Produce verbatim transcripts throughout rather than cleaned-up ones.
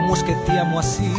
¿Cómo es que te amo así,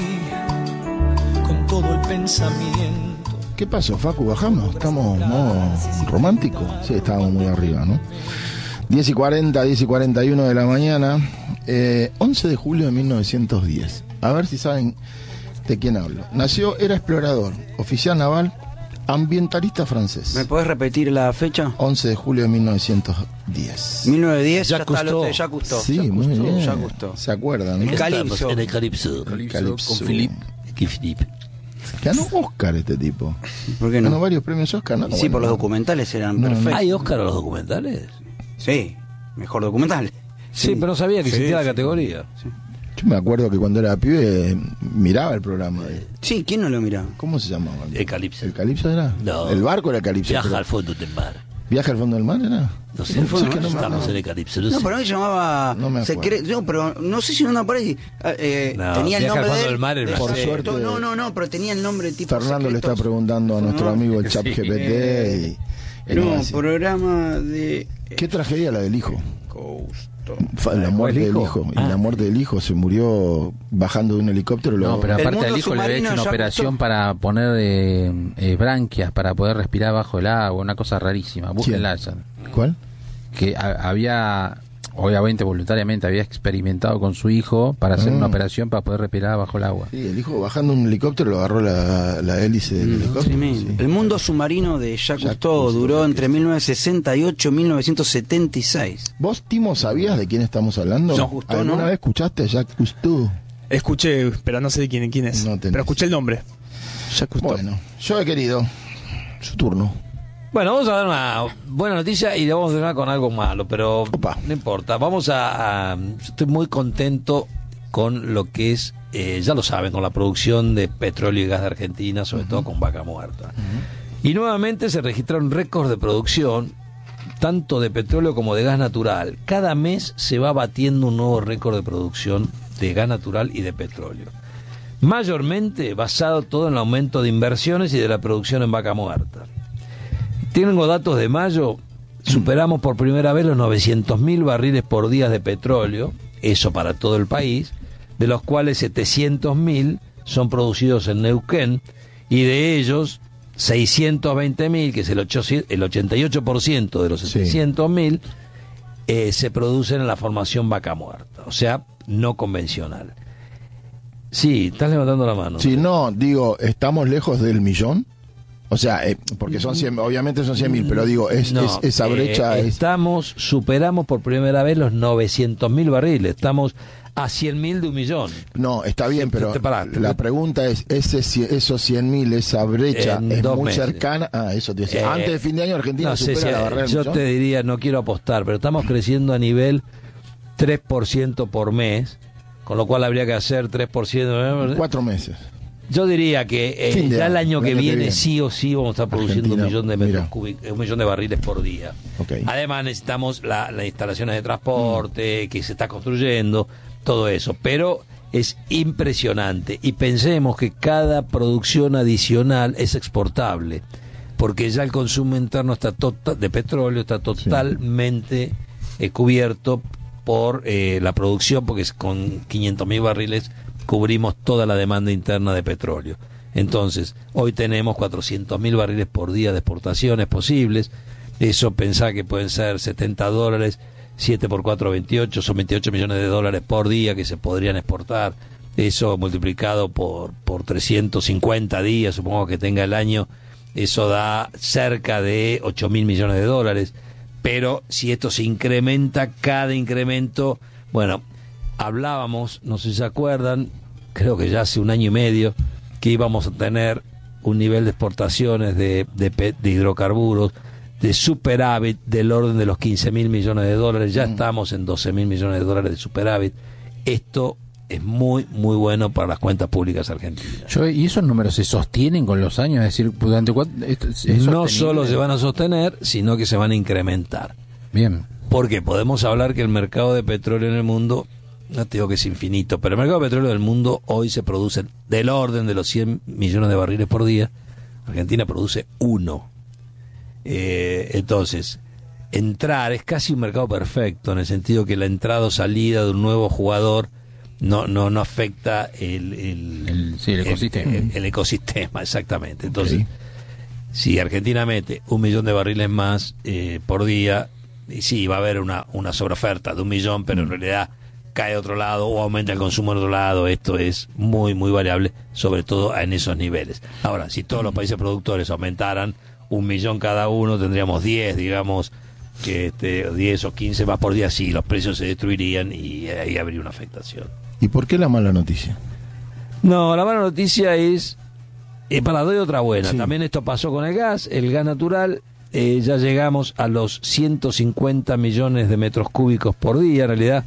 con todo el pensamiento? ¿Qué pasó, Facu? ¿Bajamos? ¿Estamos modo romántico? Sí, estábamos muy arriba, ¿no? diez y cuarenta, diez y cuarenta y uno de la mañana, eh, once de julio de mil novecientos diez. A ver si saben de quién hablo. Nació, era explorador, oficial naval, ambientalista francés. ¿Me podés repetir la fecha? once de julio de mil novecientos diez. mil novecientos diez, ya Jacques está lo de Cousteau. Jacques Cousteau. Sí, Jacques muy Cousteau, bien. Jacques Cousteau. ¿Se acuerdan? ¿no? El Calipso. En el Calipso. Calipso. Con Philippe. Que Philippe. Ganó Oscar este tipo. ¿Por qué Ganó no? varios premios Oscar, ¿no? Sí, Bueno, por los no. documentales eran No, no. perfectos. ¿Hay Oscar a los documentales? Sí, mejor documental. Sí, pero no sabía que Sí, existía sí. la categoría. Yo me acuerdo que cuando era pibe eh, miraba el programa. de- Sí, ¿quién no lo mira? ¿Cómo se llamaba? El Calipso. ¿El Calipso era? No. El barco era el Calipso. Viaja pero- al fondo del mar. ¿Viaje al fondo del mar era? No sé, El fondo es que del no mar, estamos no. en el Calipso. No, No, sé. pero a mí se llamaba No me acuerdo. Secre- no, pero no sé si no aparece. Eh, No, tenía el Viaje al nombre fondo de él. del mar era Por Exacto. suerte- No, no, no, pero tenía el nombre tipo Fernando le está Secretos. preguntando a nuestro No, amigo el sí. Chat G P T y, y no va a No, decir. programa de Qué tragedia la del hijo. Cousteau. Fa- La muerte ¿El del hijo? hijo. Y Ah. la muerte del hijo se murió bajando de un helicóptero. No, lo- pero El aparte mundo al hijo le había submarino hecho una ya operación costó. para poner eh, eh, branquias, para poder respirar bajo el agua, una cosa rarísima. Búsquenla esa. ¿Cuál? Que a- había, obviamente voluntariamente, había experimentado con su hijo para hacer Ah. una operación para poder respirar bajo el agua. Sí, el hijo bajando de un helicóptero lo agarró la, la hélice del helicóptero. Tremendo. sí. El mundo submarino de Jacques Jacques Cousteau Cousteau, duró sí. entre mil novecientos sesenta y ocho y mil novecientos setenta y seis. ¿Vos, Timo, sabías de quién estamos hablando? No. Cousteau, ¿Alguna ¿no? vez escuchaste a Jacques Cousteau? Escuché, pero no sé de quién, quién es. No tenés. Pero escuché el nombre. Jacques Cousteau. Bueno, yo he querido. Su turno. Bueno, vamos a dar una buena noticia y le vamos a terminar con algo malo, pero Opa. no importa. Vamos a, a- yo estoy muy contento con lo que es, eh, ya lo saben, con la producción de petróleo y gas de Argentina, sobre todo con Vaca Muerta. Y nuevamente se registraron récords de producción, tanto de petróleo como de gas natural. Cada mes se va batiendo un nuevo récord de producción de gas natural y de petróleo. Mayormente basado todo en el aumento de inversiones y de la producción en Vaca Muerta. Tengo datos de mayo, superamos por primera vez los novecientos mil barriles por día de petróleo, eso para todo el país, de los cuales setecientos mil son producidos en Neuquén, y de ellos seiscientos veinte mil, que es el, ocho, el ochenta y ocho por ciento de los Sí. setecientos mil, eh, se producen en la formación Vaca Muerta, o sea, no convencional. Sí, estás levantando la mano. Si no, digo, ¿estamos lejos del millón? O sea, eh, porque son cien, obviamente son cien mil, pero digo, es, No, es- esa brecha eh, es... estamos, superamos por primera vez los novecientos mil barriles, estamos a cien mil de un millón. No, está bien, pero te- pará, te- la pregunta es, ese, ci- esos cien mil, esa brecha En es dos muy meses. cercana... Ah, eso te decía. Eh, Antes de fin de año Argentina no sé supera si- la barrera del yo millón. te diría, no quiero apostar, pero estamos creciendo a nivel tres por ciento por mes, con lo cual habría que hacer tres por ciento. Cuatro meses. Yo diría que eh, Fin de ya el año, año que el año que viene viene. sí o sí vamos a estar produciendo Argentina, un millón de metros mira. cúbicos, un millón de barriles por día. Ok. Además necesitamos la- las instalaciones de transporte que se está construyendo, todo eso. Pero es impresionante y pensemos que cada producción adicional es exportable, porque ya el consumo interno está tota- de petróleo está totalmente eh, cubierto por eh, la producción, porque es con quinientos mil barriles cubrimos toda la demanda interna de petróleo. Entonces, hoy tenemos cuatrocientos mil barriles por día de exportaciones posibles. Eso pensá que pueden ser setenta dólares, siete por cuatro, veintiocho, son veintiocho millones de dólares por día que se podrían exportar. Eso multiplicado por, por trescientos cincuenta días, supongo que tenga el año, eso da cerca de ocho mil millones de dólares. Pero si esto se incrementa, cada incremento, bueno, hablábamos, no sé si se acuerdan, creo que ya hace un año y medio, que íbamos a tener un nivel de exportaciones de, de, pe- de hidrocarburos, de superávit del orden de los quince mil millones de dólares, ya estamos en doce mil millones de dólares de superávit. Esto es muy, muy bueno para las cuentas públicas argentinas. Yo, ¿y esos números se sostienen con los años? Es decir, ¿durante cuánto? Esto es- es No sostenible? solo se van a sostener, sino que se van a incrementar. Bien. Porque podemos hablar que el mercado de petróleo en el mundo, no te digo que es infinito, pero el mercado de petróleo del mundo hoy se produce del orden de los cien millones de barriles por día. Argentina produce uno. Eh, entonces, entrar es casi un mercado perfecto, en el sentido que la entrada o salida de un nuevo jugador no no no afecta el el, El- sí, el ecosistema. el, el ecosistema, exactamente. Entonces, Ok. si Argentina mete un millón de barriles más eh, por día, y sí, va a haber una, una sobreoferta de un millón, pero en realidad cae a otro lado o aumenta el consumo en otro lado. Esto es muy, muy variable, sobre todo en esos niveles. Ahora, si todos los países productores aumentaran un millón cada uno, tendríamos diez, digamos, que este, diez o quince más por día, sí, los precios se destruirían y ahí habría una afectación. ¿Y por qué la mala noticia? No, la mala noticia es, eh, para doy otra buena, Sí. también esto pasó con el gas, el gas natural, eh, ya llegamos a los ciento cincuenta millones de metros cúbicos por día, en realidad,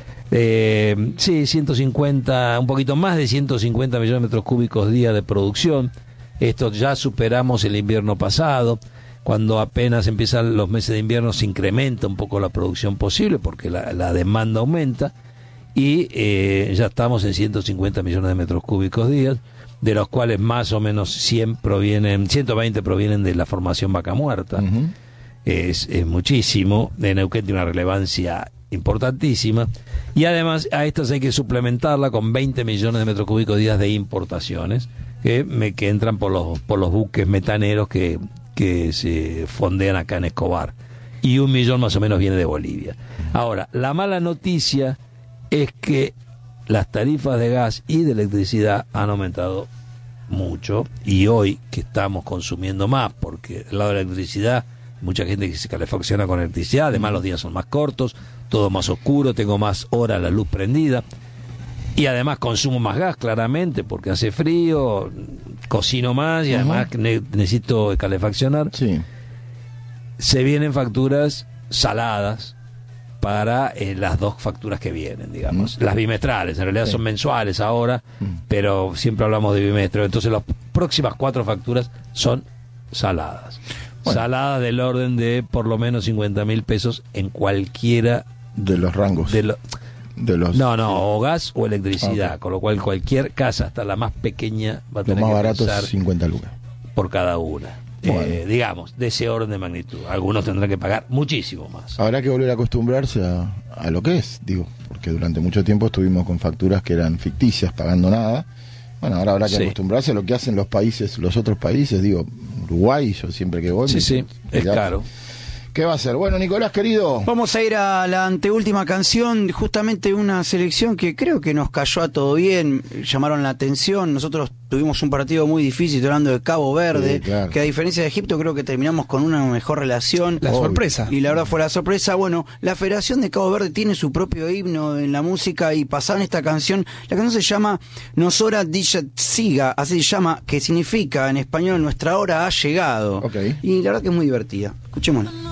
eh, sí, ciento cincuenta, un poquito más de ciento cincuenta millones de metros cúbicos día de producción. Esto ya superamos el invierno pasado. Cuando apenas empiezan los meses de invierno se incrementa un poco la producción posible porque la, la demanda aumenta y eh, ya estamos en ciento cincuenta millones de metros cúbicos días, de los cuales más o menos cien provienen, ciento veinte provienen de la formación Vaca Muerta. Ujú. Es, es muchísimo. De Neuquén tiene una relevancia importantísima y además a estas hay que suplementarla con veinte millones de metros cúbicos días de importaciones que, me, que entran por los por los buques metaneros que, que se fondean acá en Escobar y un millón más o menos viene de Bolivia. Ahora, la mala noticia es que las tarifas de gas y de electricidad han aumentado mucho y hoy que estamos consumiendo más porque el lado de la electricidad, mucha gente que se calefacciona con electricidad, además los días son más cortos, todo más oscuro, tengo más horas la luz prendida y además consumo más gas claramente porque hace frío, cocino más y Ajá. además ne- necesito calefaccionar. Sí. Se vienen facturas saladas para eh, las dos facturas que vienen, digamos, Mm. las bimestrales, en realidad Sí. son mensuales ahora, Mm. pero siempre hablamos de bimestre, entonces las próximas cuatro facturas son saladas. Bueno. Saladas del orden de por lo menos cincuenta mil pesos en cualquiera De los rangos. de los... de los No, no, o gas o electricidad, Ok. con lo cual cualquier casa, hasta la más pequeña, va a Lo tener más que barato pensar es cincuenta lucas. por cada una. Bueno. Eh, digamos, de ese orden de magnitud. Algunos tendrán que pagar muchísimo más. Habrá que volver a acostumbrarse a, a lo que es, digo, porque durante mucho tiempo estuvimos con facturas que eran ficticias, pagando nada. Bueno, ahora habrá que Sí. acostumbrarse a lo que hacen los países, los otros países, digo, Uruguay, yo siempre que voy. Sí, me- sí, es ya- caro. ¿Qué va a hacer? Bueno, Nicolás, querido. Vamos a ir a la anteúltima canción, justamente una selección que creo que nos cayó a todo bien, llamaron la atención. Nosotros tuvimos un partido muy difícil, estoy hablando de Cabo Verde, Sí, claro. que a diferencia de Egipto creo que terminamos con una mejor relación. La Obvio. sorpresa. Y la verdad fue la sorpresa. Bueno, la Federación de Cabo Verde tiene su propio himno en la música y pasaron esta canción. La canción se llama Nosora Siga, así se llama, que significa en español Nuestra hora ha llegado. Ok. Y la verdad que es muy divertida. Escuchémosla.